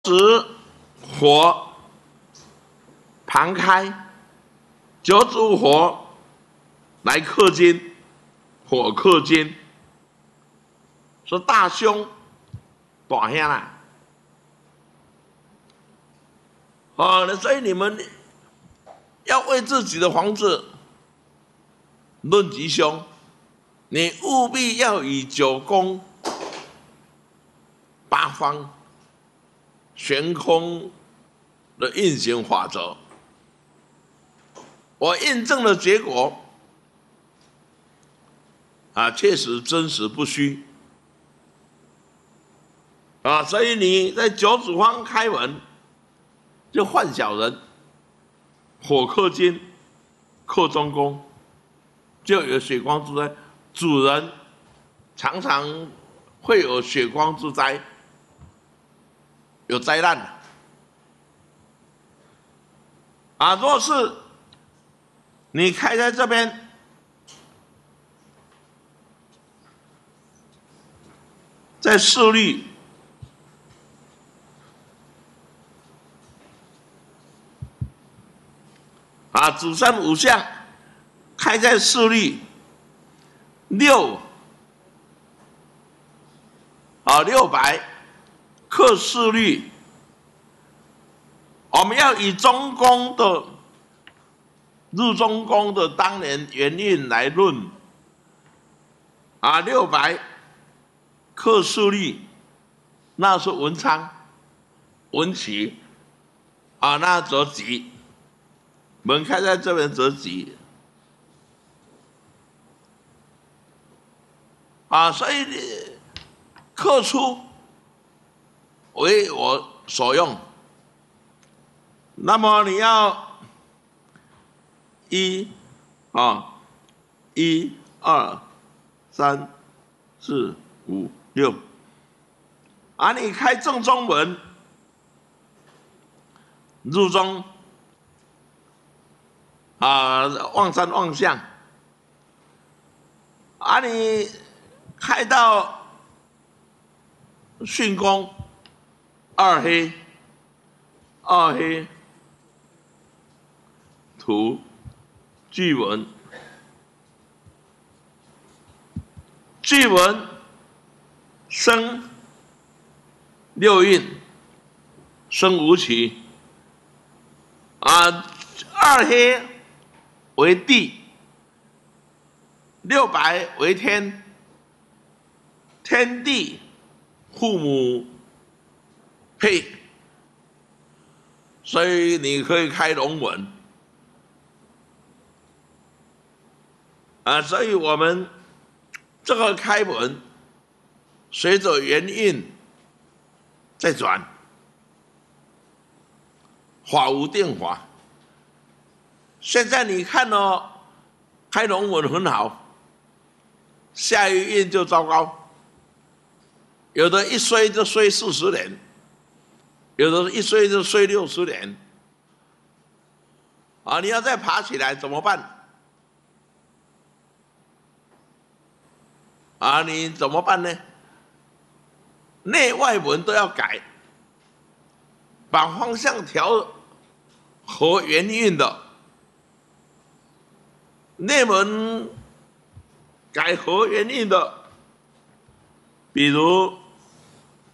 子火旁开，九子火来克金，火克金，说大凶大兄啦。所以你们要为自己的房子论吉凶，你务必要以九宫八方悬空的运行法则。我验证的结果确实真实不虚所以你在九子方开门，就犯小人，火克金，克中宫，就有血光之灾。主人常常会有血光之灾，有灾难若是你开在这边，在势力子山五象开在势力六六白克势力，我们要以中宫的入中宫的当年元运来论六白克势力，那是文昌文曲那则吉，门开在这边则吉所以克出为我所用。那么你要1、2、3、4、5、6你开正中门入中望山望向你开到巽宫二黑土巨文生六运生五曲二黑为地，六白为天，天地父母配，所以你可以开龙门所以我们这个开门随着元运在转，法无定法。现在你看开龙门很好，下一运就糟糕，有的一衰就衰40年，有的一衰就衰60年你要再爬起来怎么办你怎么办呢？内外门都要改，把方向调和元运的，内门改和元运的，比如